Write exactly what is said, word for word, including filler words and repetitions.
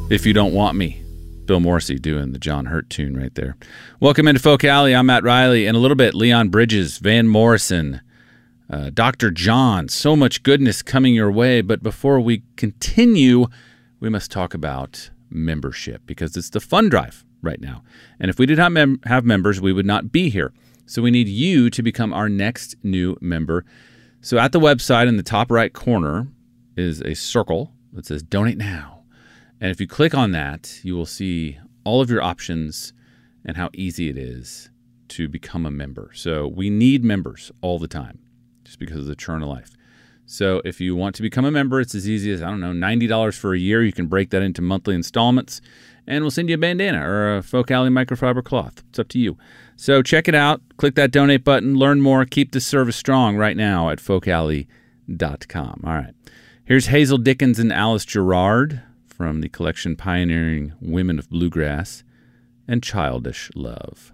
If You Don't Want Me. Bill Morrissey doing the John Hurt tune right there. Welcome into Folk Alley. I'm Matt Riley. In a little bit, Leon Bridges, Van Morrison, uh, Doctor John. So much goodness coming your way. But before we continue, we must talk about membership because it's the fund drive right now. And if we did not mem- have members, we would not be here. So we need you to become our next new member. So at the website in the top right corner is a circle that says Donate Now. And if you click on that, you will see all of your options and how easy it is to become a member. So we need members all the time just because of the churn of life. So if you want to become a member, it's as easy as, I don't know, ninety dollars for a year. You can break that into monthly installments, and we'll send you a bandana or a Folk Alley microfiber cloth. It's up to you. So check it out. Click that donate button. Learn more. Keep this service strong right now at folk alley dot com. All right. Here's Hazel Dickens and Alice Gerrard from the collection Pioneering Women of Bluegrass and Childish Love.